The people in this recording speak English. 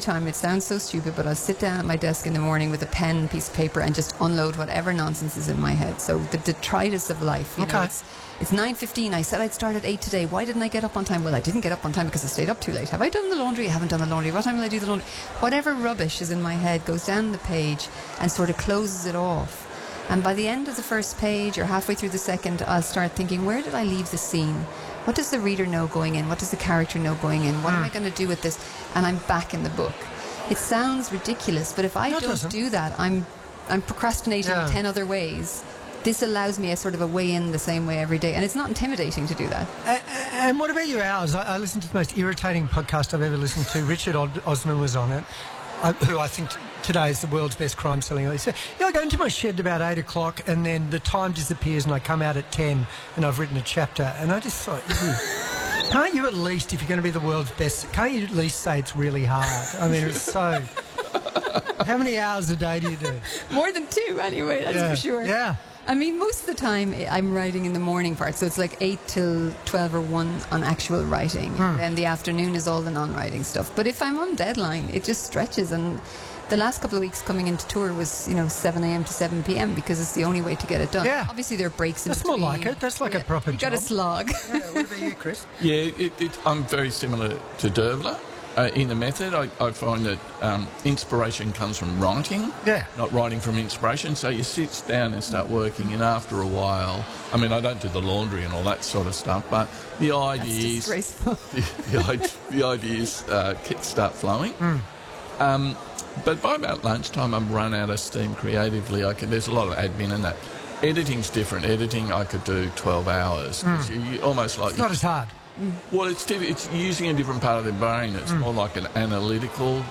time, it sounds so stupid, but I'll sit down at my desk in the morning with a pen and piece of paper and just unload whatever nonsense is in my head. So the detritus of life. You know, it's 9:15. I said I'd start at 8 today. Why didn't I get up on time? Well, I didn't get up on time because I stayed up too late. Have I done the laundry? I haven't done the laundry. What time will I do the laundry? Whatever rubbish is in my head goes down the page and sort of closes it off. And by the end of the first page or halfway through the second, I'll start thinking, where did I leave the scene? What does the reader know going in? What does the character know going in? What am I going to do with this? And I'm back in the book. It sounds ridiculous, but if I don't do that, I'm procrastinating in 10 other ways. This allows me a sort of a way in the same way every day, and it's not intimidating to do that. And what about your hours? I listened to the most irritating podcast I've ever listened to. Richard Osman was on it, who I think today is the world's best crime selling. He said, I go into my shed about 8 o'clock and then the time disappears and I come out at 10 and I've written a chapter. And I just thought, can't you at least, if you're going to be the world's best, can't you at least say it's really hard? I mean, it's so... How many hours a day do you do? More than 2 anyway, that's for sure. Yeah. I mean, most of the time I'm writing in the morning part, so it's like 8 till 12 or 1 on actual writing. And the afternoon is all the non-writing stuff. But if I'm on deadline, it just stretches. And the last couple of weeks coming into tour was, 7 a.m. to 7 p.m. because it's the only way to get it done. Yeah. Obviously, there are breaks in That's between. more like it. That's like a proper job. You got a slog. Yeah, what about you, Chris? Yeah, I'm very similar to Dervla. In the method, I find that inspiration comes from writing, not writing from inspiration. So you sit down and start working, and after a while, I mean, I don't do the laundry and all that sort of stuff, but the idea is the ideas start flowing. But by about lunchtime, I'm run out of steam creatively. There's a lot of admin in that. Editing's different. Editing, I could do 12 hours. You almost like... It's not as hard. Well, it's using a different part of the brain. It's more like an analytical